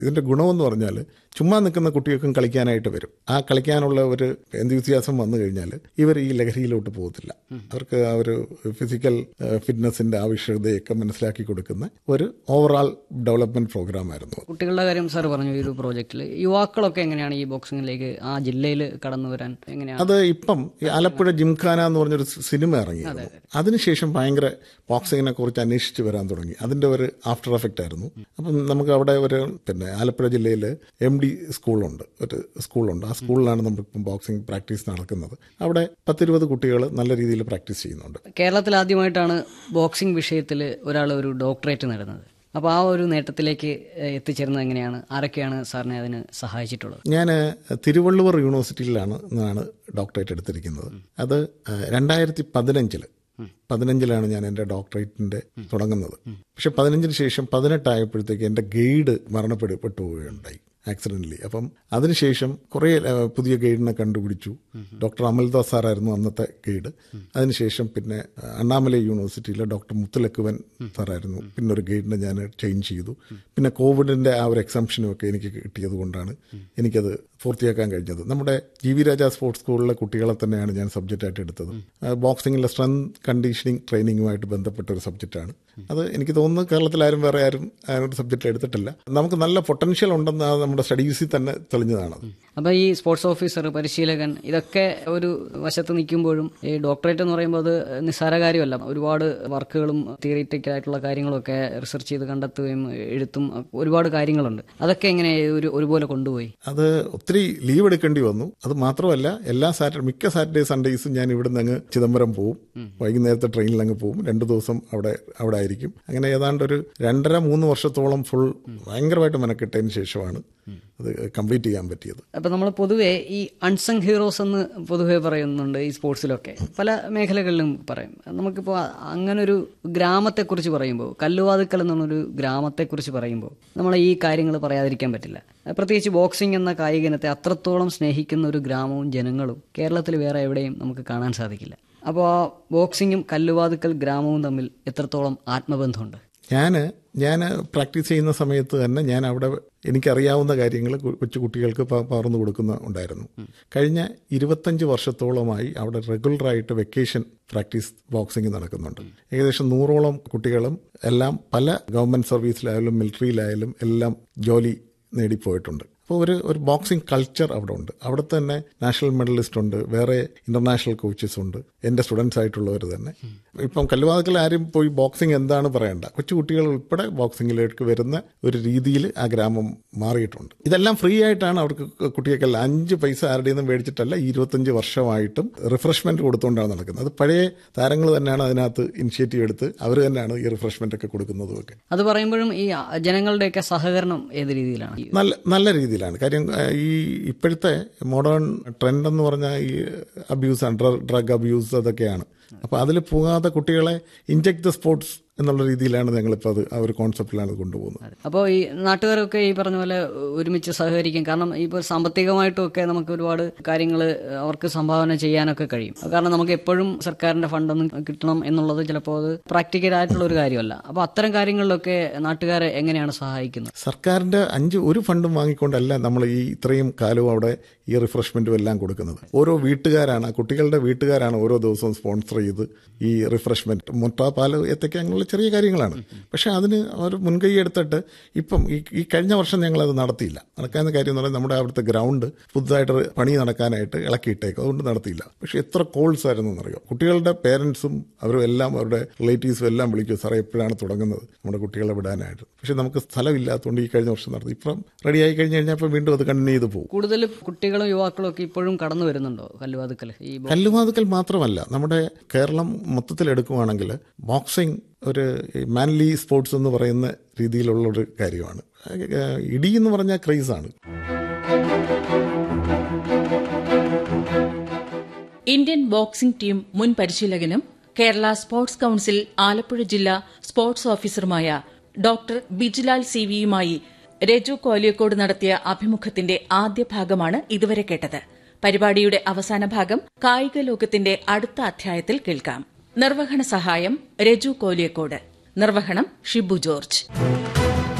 ഇതിൻ്റെ ഗുണമെന്ന് പറഞ്ഞാൽ ചുമ്മാ നിൽക്കുന്ന കുട്ടികൾക്കും കളിക്കാനായിട്ട് വരും. ആ കളിക്കാനുള്ള ഒരു എന്തൂസിയാസം വന്നു കഴിഞ്ഞാൽ ഇവർ ഈ ലഹരിയിലോട്ട് പോകത്തില്ല. അവർക്ക് ആ ഒരു ഫിസിക്കൽ ഫിറ്റ്നസിന്റെ ആവശ്യകതയൊക്കെ മനസ്സിലാക്കി കൊടുക്കുന്ന ഒരു ഓവറോൾ ഡെവലപ്മെന്റ് പ്രോഗ്രാം ആയിരുന്നു. കുട്ടികളുടെ കാര്യം സാർ പറഞ്ഞു, ഈ ഒരു പ്രോജക്റ്റിൽ യുവാക്കളൊക്കെ എങ്ങനെയാണ് ഈ ബോക്സിംഗിലേക്ക് ആ ജില്ലയിൽ കടന്നു വരാൻ എങ്ങനെയാണ്? അത് ഇപ്പം ഈ ആലപ്പുഴ ജിംഖാന എന്ന് പറഞ്ഞൊരു സിനിമ ഇറങ്ങിയിരുന്നു. അതിനുശേഷം ഭയങ്കര ബോക്സിങ്ങിനെ കുറിച്ച് അന്വേഷിച്ച് വരാൻ തുടങ്ങി. അതിന്റെ ഒരു ആഫ്റ്റർ എഫക്റ്റ് ആയിരുന്നു. അപ്പം നമുക്ക് അവിടെ ഒരു ആലപ്പുഴ ജില്ലയിൽ MD സ്കൂളുണ്ട്, ഒരു സ്കൂളുണ്ട്. ആ സ്കൂളിലാണ് നമ്മളിപ്പം ബോക്സിംഗ് പ്രാക്ടീസ് നടക്കുന്നത്. അവിടെ 10-20 കുട്ടികൾ നല്ല രീതിയിൽ പ്രാക്ടീസ് ചെയ്യുന്നുണ്ട്. കേരളത്തിൽ ആദ്യമായിട്ടാണ് ബോക്സിംഗ് വിഷയത്തിൽ ഒരാൾ ഒരു ഡോക്ടറേറ്റ് നേടുന്നത്. അപ്പോൾ ആ ഒരു നേട്ടത്തിലേക്ക് എത്തിച്ചേരുന്നത് എങ്ങനെയാണ്? ആരൊക്കെയാണ് സാറിനെ അതിന് സഹായിച്ചിട്ടുള്ളത്? ഞാൻ തിരുവള്ളുവർ യൂണിവേഴ്സിറ്റിയിലാണ് ഡോക്ടറേറ്റ് എടുത്തിരിക്കുന്നത്. അത് 2015 ഞാൻ എൻ്റെ ഡോക്ടറേറ്റിന്റെ തുടങ്ങുന്നത്. പക്ഷെ 15 ശേഷം 18 ആയപ്പോഴത്തേക്ക് എൻ്റെ ഗൈഡ് മരണപ്പെട്ടു പോവുകയുണ്ടായി ആക്സിഡന്റലി. അപ്പം അതിനുശേഷം കുറേ പുതിയ ഗൈഡിനെ കണ്ടുപിടിച്ചു. ഡോക്ടർ അമൽദാസ് സാറായിരുന്നു അന്നത്തെ ഗൈഡ്. അതിനുശേഷം പിന്നെ അണ്ണാമലൈ യൂണിവേഴ്സിറ്റിയിലെ ഡോക്ടർ മുത്തലക്കുവൻ സാറായിരുന്നു പിന്നെ ഒരു ഗൈഡിനെ ഞാൻ ചേഞ്ച് ചെയ്തു. പിന്നെ കോവിഡിന്റെ ആ ഒരു എക്സംഷനും ഒക്കെ എനിക്ക് കിട്ടിയത് കൊണ്ടാണ് എനിക്കത് പൂർത്തിയാക്കാൻ കഴിഞ്ഞത്. നമ്മുടെ GV രാജ സ്പോർട്സ് സ്കൂളിലെ കുട്ടികളെ തന്നെയാണ് ഞാൻ സബ്ജക്റ്റായിട്ട് എടുത്തത്. ബോക്സിംഗിലെ സ്ട്രെങ്ത് കണ്ടീഷനിങ് ട്രെയിനിങ്ങുമായിട്ട് ബന്ധപ്പെട്ട ഒരു സബ്ജക്റ്റാണ് അത്. എനിക്ക് തോന്നുന്നു കേരളത്തിൽ വേറെ ആരും ഒരു സബ്ജക്റ്റ് എടുത്തിട്ടില്ല. നമുക്ക് നല്ല പൊട്ടൻഷ്യൽ ഉണ്ടെന്ന് നമ്മുടെ സ്റ്റഡീസിൽ തന്നെ തെളിഞ്ഞതാണത്. അപ്പോൾ ഈ സ്പോർട്സ് ഓഫീസർ, പരിശീലകൻ, ഇതൊക്കെ ഒരു വശത്ത് നിൽക്കുമ്പോഴും ഈ ഡോക്ടറേറ്റ് എന്ന് പറയുമ്പോൾ അത് നിസ്സാര കാര്യമല്ല. ഒരുപാട് വർക്കുകളും തിയറിറ്റിക്കലായിട്ടുള്ള കാര്യങ്ങളൊക്കെ റിസർച്ച് ചെയ്ത് കണ്ടെത്തുകയും എഴുത്തും ഒരുപാട് കാര്യങ്ങളുണ്ട്. അതൊക്കെ എങ്ങനെ ഒരുപോലെ കൊണ്ടുപോയി? അത് ഒത്തിരി ലീവ് എടുക്കേണ്ടി വന്നു. അത് മാത്രമല്ല മിക്ക സാറ്റർഡേ സൺഡേസും ഞാൻ ഇവിടുന്ന് അങ്ങ് ചിദംബരം പോവും. വൈകുന്നേരത്തെ ട്രെയിനിൽ അങ്ങ് പോവും. 2 ദിവസം അവിടെ ആയിരിക്കും. അങ്ങനെ ഏതാണ്ട് ഒരു 2.5-3 വർഷത്തോളം ഫുൾ ഭയങ്കരമായിട്ട് മെനക്കെട്ടതിന് ശേഷമാണ് അത് കംപ്ലീറ്റ് ചെയ്യാൻ പറ്റിയത്. അപ്പം നമ്മൾ പൊതുവെ ഈ അൺസങ് ഹീറോസ് എന്ന് പൊതുവെ പറയുന്നുണ്ട് ഈ സ്പോർട്സിലൊക്കെ, പല മേഖലകളിലും പറയും. നമുക്കിപ്പോൾ അങ്ങനൊരു ഗ്രാമത്തെക്കുറിച്ച് പറയുമ്പോൾ, കല്ലുവാതുക്കൽ എന്നുള്ളൊരു ഗ്രാമത്തെക്കുറിച്ച് പറയുമ്പോൾ നമ്മൾ ഈ കാര്യങ്ങൾ പറയാതിരിക്കാൻ പറ്റില്ല. പ്രത്യേകിച്ച് ബോക്സിംഗ് എന്ന കായിക ഇനത്തെ അത്രത്തോളം സ്നേഹിക്കുന്ന ഒരു ഗ്രാമവും ജനങ്ങളും കേരളത്തിൽ വേറെ എവിടെയും നമുക്ക് കാണാൻ സാധിക്കില്ല. അപ്പോൾ ആ ബോക്സിങ്ങും കല്ലുവാതുക്കൽ ഗ്രാമവും തമ്മിൽ എത്രത്തോളം ആത്മബന്ധമുണ്ട്? ഞാൻ പ്രാക്ടീസ് ചെയ്യുന്ന സമയത്ത് തന്നെ ഞാൻ അവിടെ എനിക്കറിയാവുന്ന കാര്യങ്ങൾ കൊച്ചു കുട്ടികൾക്ക് പകർന്നു ഉണ്ടായിരുന്നു. കഴിഞ്ഞ 25 വർഷത്തോളമായി അവിടെ റെഗുലറായിട്ട് വെക്കേഷൻ പ്രാക്ടീസ് ബോക്സിംഗ് നടക്കുന്നുണ്ട്. ഏകദേശം 100ഓളം കുട്ടികളും എല്ലാം പല ഗവൺമെന്റ് സർവീസിലായാലും മിലിറ്ററിയിലായാലും എല്ലാം ജോലി നേടിപ്പോയിട്ടുണ്ട്. അപ്പോൾ ഒരു ബോക്സിംഗ് കൾച്ചർ അവിടെ ഉണ്ട്. അവിടെ തന്നെ നാഷണൽ മെഡലിസ്റ്റ് ഉണ്ട്, വേറെ ഇന്റർനാഷണൽ കോച്ചസ് ഉണ്ട്, എൻ്റെ സ്റ്റുഡൻസ് ആയിട്ടുള്ളവർ തന്നെ. ഇപ്പം കല്ലുവാതുക്കൽ ആരും പോയി ബോക്സിംഗ് എന്താണ് പറയണ്ട, കൊച്ചു കുട്ടികൾ ഉൾപ്പെടെ ബോക്സിംഗിലേക്ക് വരുന്ന ഒരു രീതിയിൽ ആ ഗ്രാമം മാറിയിട്ടുണ്ട്. ഇതെല്ലാം ഫ്രീ ആയിട്ടാണ് അവർക്ക് കുട്ടികൾക്കല്ല, 5 പൈസ ആരുടെയും നിന്നും മേടിച്ചിട്ടല്ല. 25 വർഷമായിട്ടും റിഫ്രഷ്മെന്റ് കൊടുത്തുകൊണ്ടാണ് നടക്കുന്നത്. അത് പഴയ താരങ്ങൾ തന്നെയാണ് അതിനകത്ത് ഇനിഷ്യേറ്റീവ് എടുത്ത് അവർ തന്നെയാണ് ഈ റിഫ്രഷ്മെന്റ് ഒക്കെ കൊടുക്കുന്നതും ഒക്കെ. അത് പറയുമ്പോഴും ഈ ജനങ്ങളുടെയൊക്കെ സഹകരണം ഏത് രീതിയിലാണ്? നല്ല രീതിയിലാണ്. കാര്യം ഈ ഇപ്പോഴത്തെ മോഡേൺ ട്രെൻഡ് എന്ന് പറഞ്ഞാൽ ഈ അബ്യൂസ്, ഡ്രഗ് അബ്യൂസ് അതൊക്കെയാണ്. അപ്പോൾ അതിൽ പോകാതെ കുട്ടികളെ ഇൻജെക്ട് ദ സ്പോർട്സ് എന്നുള്ള രീതിയിലാണ് ഞങ്ങളിപ്പോൾ അത് ആ ഒരു കോൺസെപ്റ്റിലാണ് കൊണ്ടുപോകുന്നത്. അപ്പോൾ ഈ നാട്ടുകാരൊക്കെ ഈ പറഞ്ഞ പോലെ ഒരുമിച്ച് സഹകരിക്കും. കാരണം ഇപ്പോൾ സാമ്പത്തികമായിട്ടും ഒക്കെ നമുക്ക് ഒരുപാട് കാര്യങ്ങൾ അവർക്ക് സംഭാവന ചെയ്യാനൊക്കെ കഴിയും. കാരണം നമുക്ക് എപ്പോഴും സർക്കാരിന്റെ ഫണ്ടൊന്നും കിട്ടണം എന്നുള്ളത് ചിലപ്പോൾ അത് പ്രാക്ടിക്കലായിട്ടുള്ള ഒരു കാര്യമല്ല. അപ്പോൾ അത്തരം കാര്യങ്ങളിലൊക്കെ നാട്ടുകാരെ എങ്ങനെയാണ് സഹായിക്കുന്നത്? സർക്കാരിന്റെ ഒരു ഫണ്ടും വാങ്ങിക്കൊണ്ടല്ല നമ്മൾ ഈ ഇത്രയും കാലവും അവിടെ ഈ റിഫ്രഷ്മെന്റും എല്ലാം കൊടുക്കുന്നത്. ഓരോ വീട്ടുകാരാണ്, കുട്ടികളുടെ വീട്ടുകാരാണ് ഓരോ ദിവസവും സ്പോൺസർ ചെയ്ത് ഈ റിഫ്രഷ്മെന്റ്, മുട്ട, പാല്, ഏത്തക്ക അങ്ങനെയുള്ള ചെറിയ കാര്യങ്ങളാണ്. പക്ഷെ അതിന് അവർ മുൻകൈ എടുത്തിട്ട് ഇപ്പം ഈ കഴിഞ്ഞ വർഷം ഞങ്ങളത് നടത്തിയില്ല. നടക്കാവുന്ന കാര്യം എന്ന് പറഞ്ഞാൽ നമ്മുടെ അവിടുത്തെ ഗ്രൗണ്ട് പുതുതായിട്ട് പണി നടക്കാനായിട്ട് ഇളക്കിയിട്ടേക്കും, അതുകൊണ്ട് നടത്തിയില്ല. പക്ഷെ എത്ര കോൾസ് ആയിരുന്നു എന്നറിയാം. കുട്ടികളുടെ പേരൻസും അവരും എല്ലാം അവരുടെ റിലേറ്റീവ്സും എല്ലാം വിളിക്കും, സാറേ എപ്പോഴാണ് തുടങ്ങുന്നത് നമ്മുടെ കുട്ടികളെ വിടാനായിട്ട്. പക്ഷെ നമുക്ക് സ്ഥലമില്ലാത്തതുകൊണ്ട് ഈ കഴിഞ്ഞ വർഷം നടത്തി. ഇപ്പം റെഡിയായി കഴിഞ്ഞ് കഴിഞ്ഞാൽ ഇപ്പം വീണ്ടും അത് കണ്ടിന്യൂ ചെയ്ത് പോകും. കൂടുതൽ കുട്ടികളും യുവാക്കളും ഒക്കെ ഇപ്പോഴും കടന്നു വരുന്നുണ്ടോ കല്ലുവാതുക്കൽ? കല്ലുവാതുക്കൽ മാത്രമല്ല, നമ്മുടെ കേരളം മൊത്തത്തിൽ എടുക്കുവാണെങ്കിൽ ബോക്സിംഗ് ഒരു മാൻലി സ്പോർട്സ് എന്ന് പറയുന്ന രീതിയിലുള്ളൊരു കാര്യമാണ്. ഇടി എന്ന് പറഞ്ഞാൽ ക്രൈസാണ്. ഇന്ത്യൻ ബോക്സിംഗ് ടീം മുൻ പരിശീലകനും കേരള സ്പോർട്സ് കൌൺസിൽ ആലപ്പുഴ ജില്ലാ സ്പോർട്സ് ഓഫീസറുമായ ഡോക്ടർ ബിജുലാൽ സിവിയുമായി രജു കോലിയക്കോട് നടത്തിയ അഭിമുഖത്തിന്റെ ആദ്യ ഭാഗമാണ് ഇതുവരെ കേട്ടത്. പരിപാടിയുടെ അവസാന ഭാഗം കായിക ലോകത്തിന്റെ അടുത്ത അധ്യായത്തിൽ കേൾക്കാം. നിർവഹണ സഹായം രജു കോലിയക്കോട്. നിർവഹണം ഷിബു ജോർജ്.